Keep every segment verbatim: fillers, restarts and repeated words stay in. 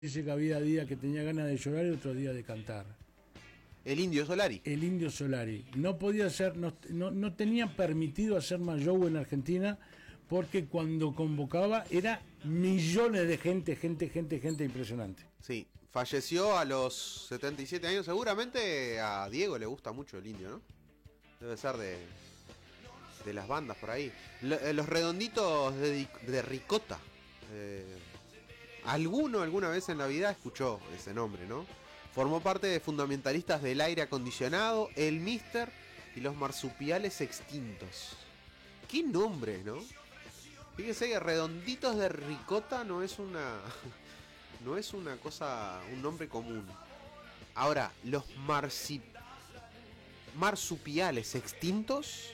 Dice que había días que tenía ganas de llorar y otros días de cantar. El Indio Solari. El Indio Solari. No podía hacer, no, no, no tenía permitido hacer más show en Argentina porque cuando convocaba era millones de gente, gente, gente, gente impresionante. Sí, falleció a los setenta y siete años. Seguramente a Diego le gusta mucho el Indio, ¿no? Debe ser de, de las bandas por ahí. L- los Redonditos de, de Ricota. Eh, alguno alguna vez en la vida escuchó ese nombre, ¿no? Formó parte de fundamentalistas del aire acondicionado, el Mister y los marsupiales extintos. ¡Qué nombre!, ¿no? Fíjese que Redonditos de Ricota no es una no es una cosa, un nombre común. Ahora, los marsi, marsupiales extintos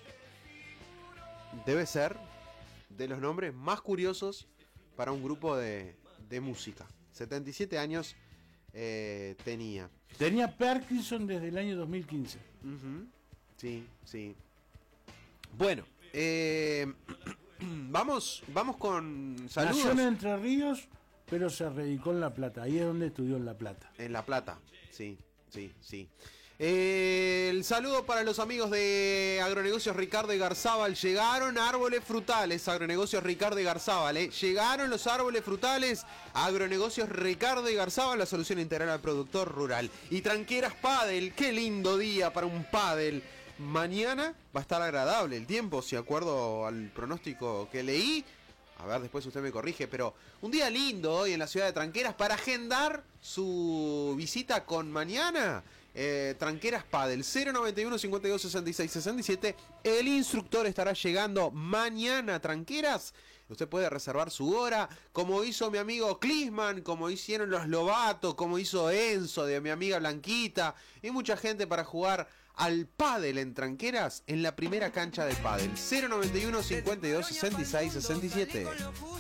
debe ser de los nombres más curiosos para un grupo de, de música. setenta y siete años eh, tenía. Tenía Parkinson desde el año dos mil quince. Uh-huh. Sí, sí. Bueno, eh, vamos, vamos con saludos. Nació en Entre Ríos, pero se radicó en La Plata. Ahí es donde estudió en La Plata. En La Plata, sí, sí, sí. Eh, el saludo para los amigos de Agronegocios Ricardo y Garzábal. Llegaron árboles frutales, Agronegocios Ricardo y Garzábal, ¿eh? Llegaron los árboles frutales, Agronegocios Ricardo y Garzábal, la solución integral al productor rural. Y Tranqueras Pádel, qué lindo día para un pádel. Mañana va a estar agradable el tiempo, si acuerdo al pronóstico que leí. A ver, después usted me corrige, pero un día lindo hoy en la ciudad de Tranqueras para agendar su visita con mañana. Eh, Tranqueras Padel, cero noventa y uno, cincuenta y dos, sesenta y seis, sesenta y siete. El instructor estará llegando mañana a Tranqueras. Usted puede reservar su hora, como hizo mi amigo Clisman, como hicieron los Lobato, como hizo Enzo de mi amiga Blanquita, y mucha gente para jugar al pádel en Tranqueras en la primera cancha del pádel. cero noventa y uno, cincuenta y dos, sesenta y seis, sesenta y siete.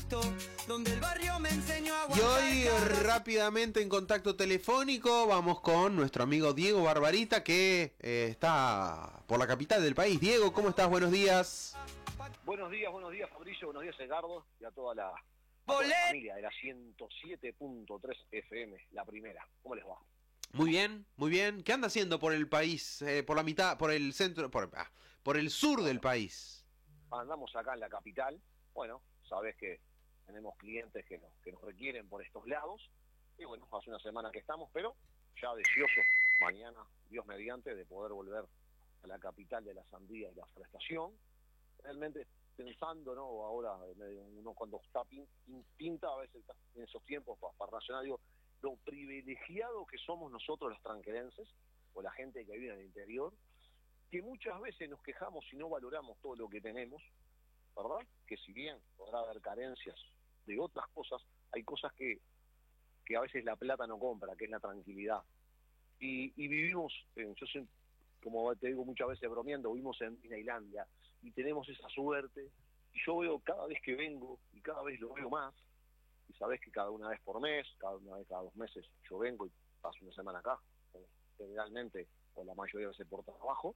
Y hoy rápidamente en contacto telefónico vamos con nuestro amigo Diego Barbarita, que eh, está por la capital del país. Diego, ¿cómo estás? Buenos días. Buenos días, buenos días Fabricio, buenos días Edgardo y a toda la, a toda la familia de la ciento siete punto tres F M, la primera. ¿Cómo les va? Muy bien, muy bien. ¿Qué anda haciendo por el país, eh, por la mitad, por el centro, por, ah, por el sur del país? Andamos acá en la capital. Bueno, sabés que tenemos clientes que nos, que nos requieren por estos lados. Y bueno, hace una semana que estamos, pero ya deseoso mañana, Dios mediante, de poder volver a la capital de la sandía y la forestación. Realmente pensando, ¿no? Ahora uno cuando está pin, pinta a veces en esos tiempos para, para racionar, digo, lo privilegiado que somos nosotros los tranquerenses, o la gente que vive en el interior, que muchas veces nos quejamos y no valoramos todo lo que tenemos, ¿verdad? Que si bien podrá haber carencias de otras cosas, hay cosas que, que a veces la plata no compra, que es la tranquilidad. Y, y vivimos, eh, yo soy, como te digo muchas veces bromeando, vivimos en Disneylandia y tenemos esa suerte, y yo veo cada vez que vengo, y cada vez lo veo más, y sabés que cada una vez por mes, cada una vez cada dos meses, yo vengo y paso una semana acá, generalmente, o la mayoría de veces por trabajo,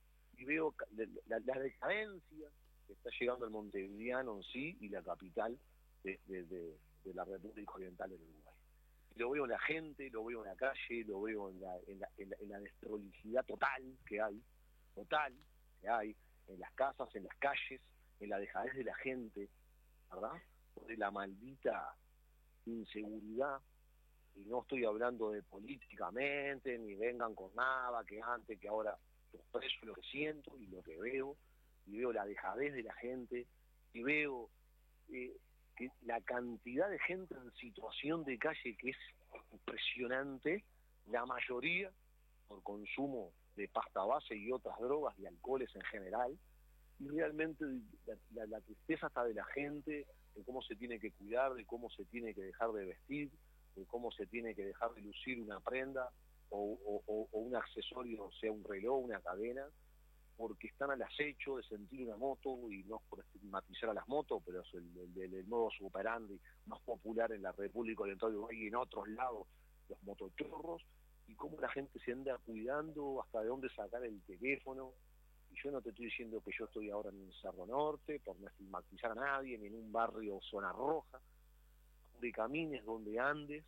y veo la, la decadencia que está llegando el montevideano en sí y la capital de, de, de, de la República Oriental del Uruguay. Lo veo en la gente, lo veo en la calle, lo veo en la, en la, en la, en la desprolijidad total que hay, total que hay, en las casas, en las calles, en la dejadez de la gente, ¿verdad? De la maldita inseguridad, y no estoy hablando de políticamente, ni vengan con nada, que antes, que ahora, yo expreso lo que siento y lo que veo, y veo la dejadez de la gente, y veo eh, que la cantidad de gente en situación de calle que es impresionante, la mayoría por consumo de pasta base y otras drogas y alcoholes en general, y realmente la, la, la tristeza está de la gente, de cómo se tiene que cuidar, de cómo se tiene que dejar de vestir, de cómo se tiene que dejar de lucir una prenda o, o, o, o un accesorio, sea un reloj, una cadena, porque están al acecho de sentir una moto, y no es por estigmatizar a las motos, pero es el, el, el nuevo superandi más popular en la República Oriental de Uruguay y en otros lados, los motochorros, y cómo la gente se anda cuidando, hasta de dónde sacar el teléfono. Y yo no te estoy diciendo que yo estoy ahora en el Cerro Norte, por no estigmatizar a nadie, ni en un barrio zona roja, donde camines, donde andes,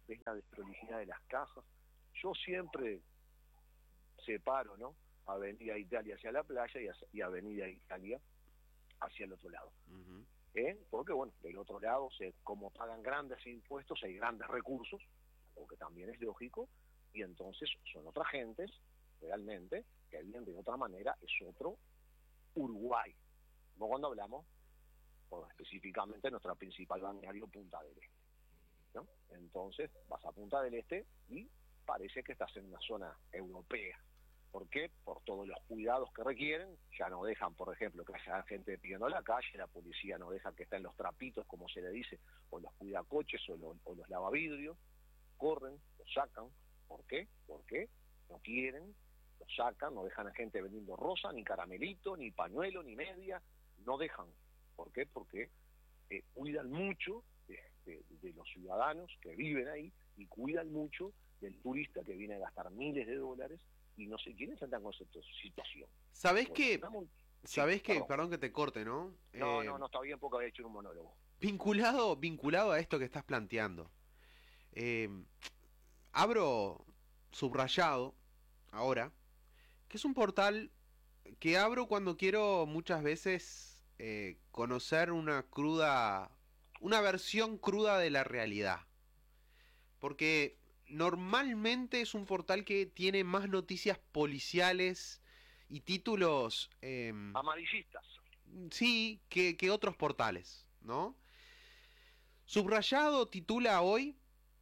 ves la desprolijidad de las casas. Yo siempre separo, ¿no? Avenida Italia hacia la playa y, hacia, y Avenida Italia hacia el otro lado. Uh-huh. ¿Eh? Porque, bueno, del otro lado, se, como pagan grandes impuestos, hay grandes recursos, lo que también es lógico, y entonces son otras gentes, realmente, que viven de otra manera, es otro Uruguay. Como cuando hablamos, pues, específicamente, nuestra principal balneario, Punta del Este, ¿no? Entonces, vas a Punta del Este y parece que estás en una zona europea. ¿Por qué? Por todos los cuidados que requieren. Ya no dejan, por ejemplo, que haya gente pidiendo la calle, la policía no deja que estén los trapitos, como se le dice, o los cuidacoches o, lo, o los lavavidrios. Corren, los sacan. ¿Por qué? Porque no quieren, los sacan, no dejan a gente vendiendo rosa, ni caramelito, ni pañuelo, ni media. No dejan. ¿Por qué? Porque eh, cuidan mucho de, de, de los ciudadanos que viven ahí y cuidan mucho del turista que viene a gastar miles de dólares y no sé quiénes están con esa situación. ¿Sabés bueno, qué? Estamos... ¿Sabés sí, qué? perdón. Perdón que te corte, ¿no? No, eh, no, no está bien porque había hecho un monólogo. Vinculado, vinculado a esto que estás planteando. Eh, abro Subrayado ahora, que es un portal que abro cuando quiero muchas veces eh, conocer una cruda, una versión cruda de la realidad. Porque normalmente es un portal que tiene más noticias policiales y títulos... Eh, amarillistas. Sí, que, que otros portales, ¿no? Subrayado titula hoy: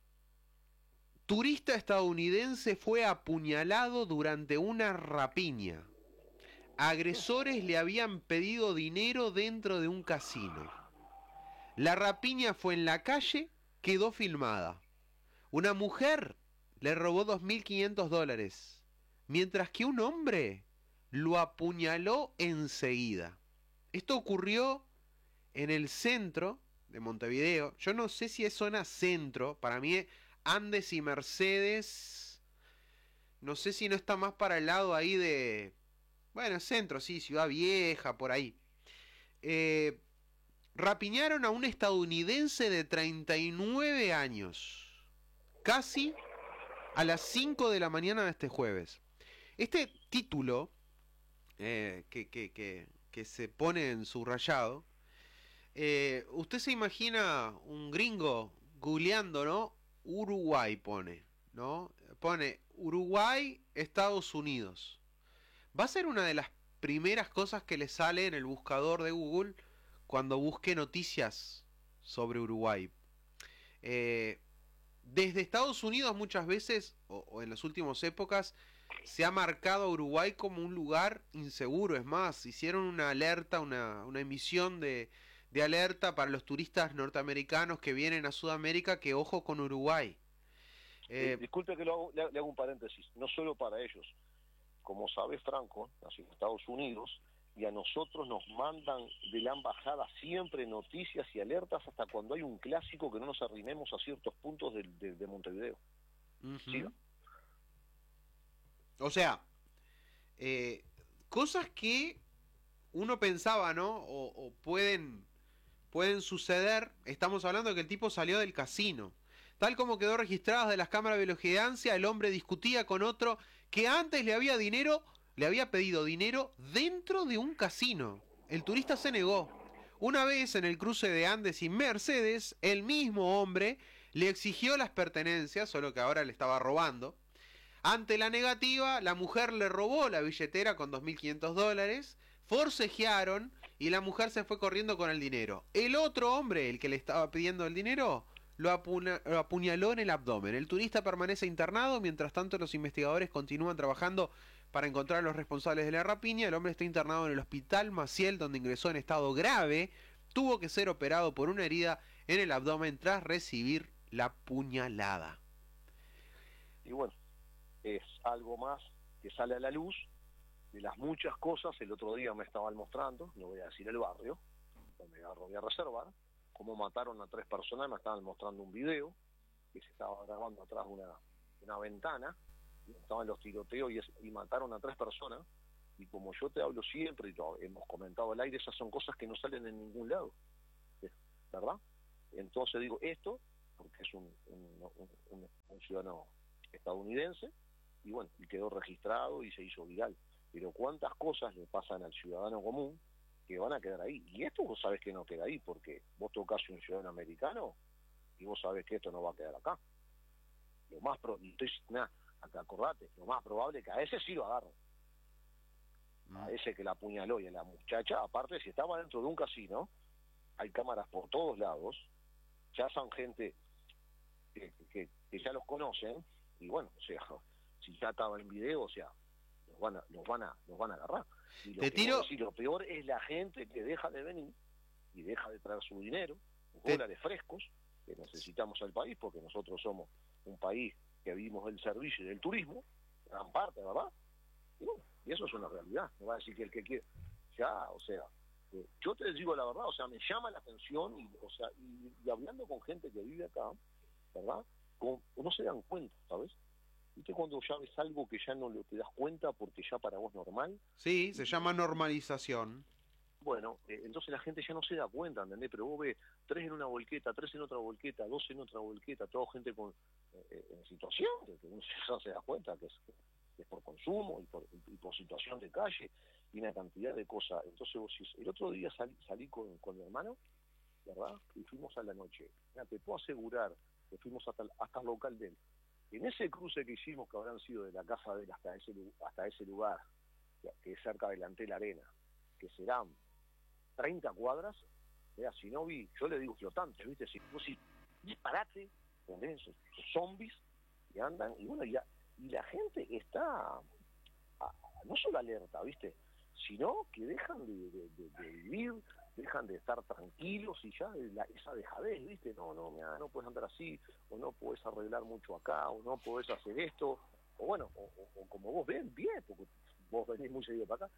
turista estadounidense fue apuñalado durante una rapiña. Agresores le habían pedido dinero dentro de un casino. La rapiña fue en la calle, quedó filmada. Una mujer le robó dos mil quinientos dólares, mientras que un hombre lo apuñaló enseguida. Esto ocurrió en el centro de Montevideo. Yo no sé si es zona centro. Para mí Andes y Mercedes. No sé si no está más para el lado ahí de... Bueno, centro, sí, Ciudad Vieja, por ahí. Eh, rapiñaron a un estadounidense de treinta y nueve años. Casi a las cinco de la mañana de este jueves. Este título eh, que, que, que, que se pone en subrayado, eh, usted se imagina un gringo googleando, ¿no? Uruguay pone, ¿no? Pone Uruguay, Estados Unidos. Va a ser una de las primeras cosas que le sale en el buscador de Google cuando busque noticias sobre Uruguay. Eh, desde Estados Unidos muchas veces, o, o en las últimas épocas, se ha marcado a Uruguay como un lugar inseguro. Es más, hicieron una alerta, una, una emisión de, de alerta para los turistas norteamericanos que vienen a Sudamérica, que ojo con Uruguay. Eh, eh, disculpe que lo hago, le, le hago un paréntesis, no solo para ellos. Como sabe Franco, nació en Estados Unidos, y a nosotros nos mandan de la embajada siempre noticias y alertas hasta cuando hay un clásico que no nos arrimemos a ciertos puntos de, de, de Montevideo. Uh-huh. ¿Sí? O sea, eh, cosas que uno pensaba, ¿no? O, o pueden, pueden suceder. Estamos hablando de que el tipo salió del casino. Tal como quedó registrado de las cámaras de vigilancia, el hombre discutía con otro que antes le había dinero, le había pedido dinero dentro de un casino. El turista se negó. Una vez en el cruce de Andes y Mercedes, el mismo hombre le exigió las pertenencias, solo que ahora le estaba robando. Ante la negativa, la mujer le robó la billetera con dos mil quinientos dólares, forcejearon y la mujer se fue corriendo con el dinero. El otro hombre, el que le estaba pidiendo el dinero, lo, apuña- lo apuñaló en el abdomen. El turista permanece internado, mientras tanto los investigadores continúan trabajando para encontrar a los responsables de la rapiña. El hombre está internado en el hospital Maciel, donde ingresó en estado grave. Tuvo que ser operado por una herida en el abdomen tras recibir la puñalada. Y bueno, es algo más que sale a la luz de las muchas cosas. El otro día me estaban mostrando, no voy a decir el barrio, donde voy a reservar, cómo mataron a tres personas. Me estaban mostrando un video que se estaba grabando atrás de una, una ventana, y estaban los tiroteos y, es, y mataron a tres personas. Y como yo te hablo siempre, y lo hemos comentado al aire, esas son cosas que no salen en ningún lado, ¿verdad? Entonces digo, esto porque es un, un, un, un, un ciudadano estadounidense, y bueno, y quedó registrado y se hizo viral. Pero cuántas cosas le pasan al ciudadano común que van a quedar ahí. Y esto vos sabés que no queda ahí, porque vos tocás un ciudadano americano y vos sabés que esto no va a quedar acá. Lo más pro entonces, nah, acordate, lo más probable es que a ese sí lo agarren. A ese que la apuñaló y a la muchacha, aparte, si estaba dentro de un casino, hay cámaras por todos lados, ya son gente que, que, que ya los conocen, y bueno, o sea, si ya estaba en video, o sea, los van a, los van a, los van a agarrar. Y lo, Te que tiro... decir, lo peor es la gente que deja de venir y deja de traer su dinero, Te... dólares frescos, que necesitamos al país, porque nosotros somos un país que vivimos del servicio y del turismo, gran parte, ¿verdad? Y bueno, y eso es una realidad. Me va a decir que el que quiere, ya, o sea, eh, yo te digo la verdad, o sea, me llama la atención, y, o sea, y, y hablando con gente que vive acá, ¿verdad? Con, no se dan cuenta, ¿sabes? ¿Viste cuando ya ves algo que ya no lo te das cuenta porque ya para vos normal? Sí, se llama normalización. Bueno, eh, entonces la gente ya no se da cuenta, ¿entendés? Pero vos ves tres en una volqueta, tres en otra volqueta, dos en otra volqueta, toda gente con eh, en situación, que uno ya se da cuenta que es, que es por consumo y por, y por situación de calle, y una cantidad de cosas. Entonces vos decís, el otro día salí, salí con, con mi hermano, ¿verdad? Y fuimos a la noche. Mira, te puedo asegurar que fuimos hasta, hasta el local de él. En ese cruce que hicimos, que habrán sido de la casa de él hasta ese, hasta ese lugar, que es cerca del Antel Arena, que serán treinta cuadras, vea, si no vi, yo le digo flotantes, ¿viste? Si vos si disparate, ¿entendés? Esos, esos zombies que andan, y bueno, ya, y la gente está a, no solo alerta, ¿viste? Sino que dejan de, de, de, de vivir, dejan de estar tranquilos, y ya la, esa dejadez, ¿viste? No, no, mira, no puedes andar así, o no puedes arreglar mucho acá, o no puedes hacer esto, o bueno, o, o, o como vos ven, bien, porque vos venís muy seguido para acá,